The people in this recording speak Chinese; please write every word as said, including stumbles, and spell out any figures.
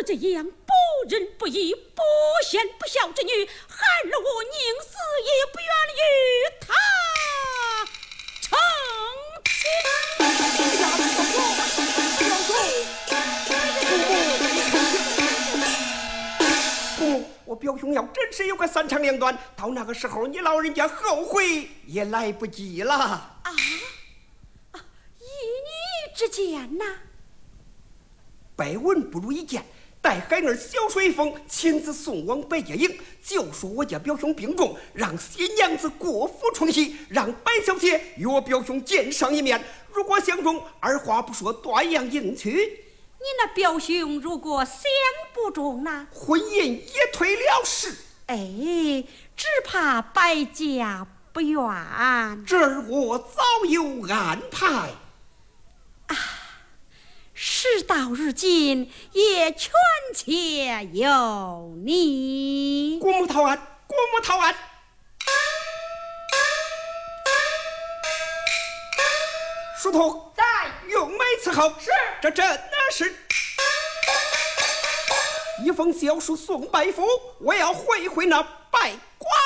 这样不仁不义、不贤不孝之女，害了我宁死也不愿与她成亲。 父母，我表兄要真是有个三长两短，到那个时候你老人家后悔也来不及了。啊啊！依你之见呐？ 百闻不如一见，带孩儿小水风亲自送往白家营，就说我家表兄病重，让新娘子过府冲喜，让白小姐与我表兄见上一面。如果相中，二话不说断样迎娶。 你那表兄如果相不中呢？ 婚姻也退了事。 哎，只怕白家不愿。 这儿我早有安排。 啊，事到如今，也全且由你。 国母讨案，国母讨案。书童在， 用美伺候。 是， 这真的是一封小书送白府，我要会会那败官。